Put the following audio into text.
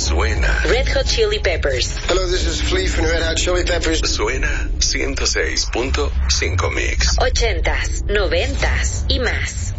Suena Red Hot Chili Peppers. Hello, this is Flea from Red Hot Chili Peppers. Suena 106.5 Mix. 80s, 90s y más.